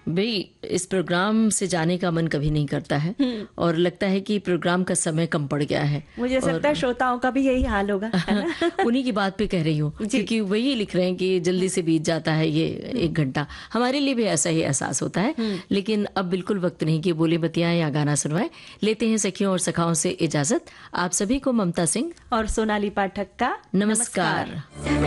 भाई इस प्रोग्राम से जाने का मन कभी नहीं करता है और लगता है कि प्रोग्राम का समय कम पड़ गया है। मुझे ऐसा लगता है श्रोताओं का भी यही हाल होगा, है ना? उन्हीं की बात पे कह रही हूँ, क्योंकि वही लिख रहे हैं कि जल्दी से बीत जाता है ये 1 घंटा। हमारे लिए भी ऐसा ही एहसास होता है, लेकिन अब बिल्कुल वक्त नहीं कि बोले बतियाएं या गाना सुनवाएं। लेते हैं सखियों और सखाओं से इजाजत। आप सभी को ममता सिंह और सोनाली पाठक का नमस्कार।